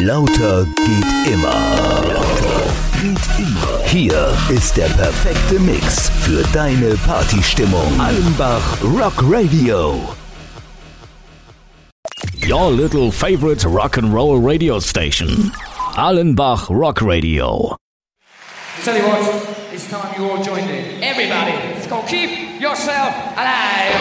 Lauter geht immer. Hier ist der perfekte Mix für deine Partystimmung. Allenbach Rock Radio. Your little favorite rock and roll radio station. Allenbach Rock Radio. Tell you what, it's time you all joined in. Everybody, let's go keep yourself alive.